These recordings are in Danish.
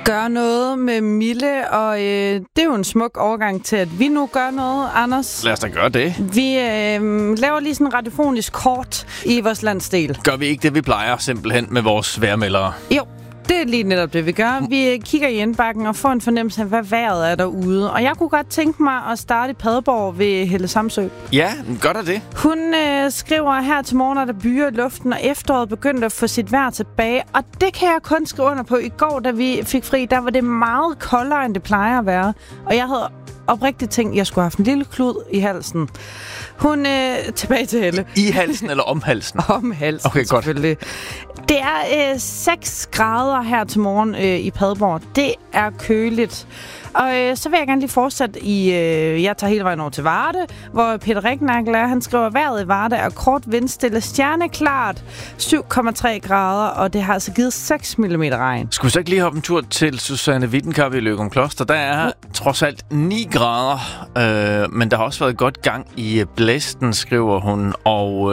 Gør noget med Mille, og det er jo en smuk overgang til, at vi nu gør noget, Anders. Lad os da gøre det. Vi laver lige sådan en radiofonisk kort i vores landsdel. Gør vi ikke det, vi plejer simpelthen med vores vejrmeldere? Jo, det er lige netop det, vi gør. Vi kigger i indbakken og får en fornemmelse af, hvad vejret er derude. Og jeg kunne godt tænke mig at starte i Padborg ved Helle Samsø. Ja, gør der det. Hun skriver her til morgen, at der byer i luften, og efteråret begyndte at få sit vejr tilbage. Og det kan jeg kun skrive under på. I går, da vi fik fri, der var det meget koldere, end det plejer at være. Og jeg havde oprigtigt tænkt, at jeg skulle have haft en lille klud i halsen. Hun tilbage til Helle. I halsen eller om halsen? Om halsen, okay, godt. Selvfølgelig. Det er 6 grader her til morgen i Padborg. Det er køligt. Og så vil jeg gerne lige fortsætte i... jeg tager hele vejen over til Varde, hvor Peter Regnagel er. Han skriver, vejret i Varde er kort vindstille, stjerneklart, 7,3 grader, og det har altså givet 6 mm regn. Skulle vi så ikke lige hoppe en tur til Susanne Wittenkamp i Løgumkloster? Der er trods alt 9 grader, men der har også været godt gang i blæsten, skriver hun, og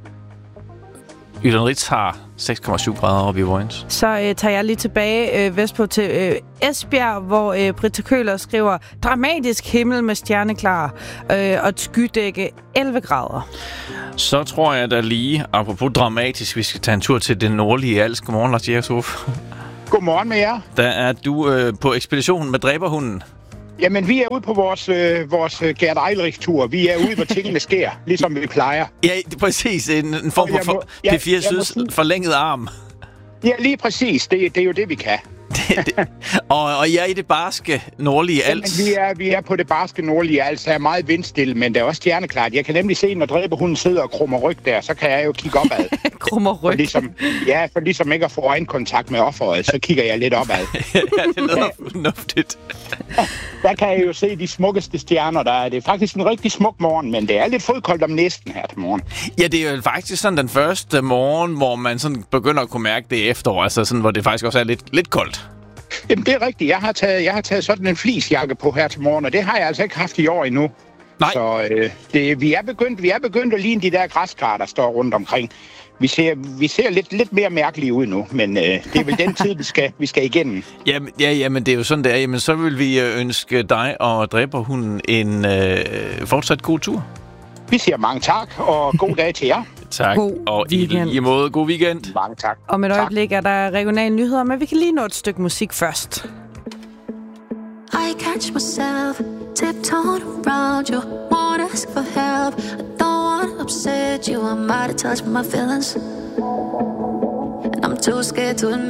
Jylland Ritz har 6,7 grader oppe i Vojens. Så tager jeg lige tilbage vestpå til Esbjerg, hvor Britta Køhler skriver, dramatisk himmel med stjerneklar og et skydække 11 grader. Så tror jeg da lige, apropos dramatisk, vi skal tage en tur til det nordlige Als. Godmorgen, Lars Jægershof. Godmorgen med jer. Der er du på ekspeditionen med dræberhunden. Jamen, vi er ude på vores Gert Eilrich-tur. Vi er ude, hvor tingene sker, ligesom vi plejer. Ja, præcis. En form for P4 Syds forlænget arm. Ja, lige præcis. Det er jo det, vi kan. Og jeg er i det barske nordlige Als. Jamen, vi er på det barske nordlige Als. Der er meget vindstille, men der er også stjerneklart. Jeg kan nemlig se, når dræberhunden sidder og krummer ryg der, så kan jeg jo kigge opad. Krummer ryg? For ligesom ikke at få øjenkontakt med offeret, så kigger jeg lidt opad. Ja, det lyder fornuftigt. Der kan jeg jo se de smukkeste stjerner. Der er det faktisk en rigtig smuk morgen, men det er lidt fodkoldt om næsten her til morgen. Ja, det er jo faktisk sådan den første morgen, hvor man sådan begynder at kunne mærke det efterår, altså sådan, hvor det faktisk også er lidt koldt. Jamen, det er rigtigt. Jeg har taget sådan en fleecejakke på her til morgen, og det har jeg altså ikke haft i år endnu. Nej. Så vi er begyndt at ligne de der græskar, der står rundt omkring. Vi ser lidt mere mærkelige ud nu, men det er vel den tid, vi skal igennem. Jamen, det er jo sådan, det er. Jamen, så vil vi ønske dig og dræberhunden en fortsat god tur. Vi siger mange tak, og god dag til jer. Tak, og i lige måde god weekend. Mange tak. Om et øjeblik er der regionale nyheder, men vi kan lige nå et stykke musik først. I catch myself tiptoeing around you, wanna ask for help. I don't wanna upset you, I might have touched my feelings, and I'm too scared to admit